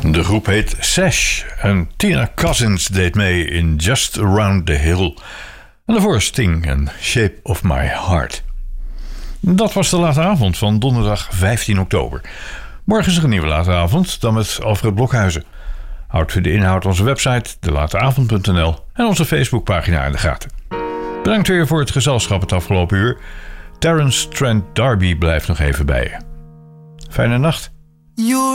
De groep heet Sash en Tina Cousins deed mee in Just Around the Hill. En daarvoor Sting en Shape of My Heart. Dat was de late avond van donderdag 15 oktober. Morgen is er een nieuwe late avond, dan met Alfred Blokhuizen. Houd voor de inhoud onze website, delateavond.nl en onze Facebookpagina in de gaten. Bedankt weer voor het gezelschap het afgelopen uur. Terence Trent D'Arby blijft nog even bij je. Fijne nacht.